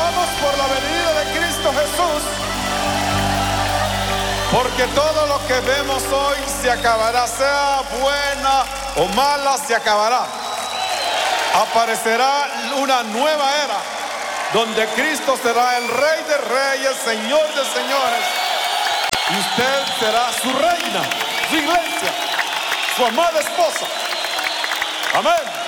gozamos por la venida de Cristo Jesús, porque todo lo que vemos hoy se acabará, sea buena o mala, se acabará. Aparecerá una nueva era, donde Cristo será el Rey de Reyes, Señor de Señores, y usted será su reina, su iglesia, su amada esposa. Amén.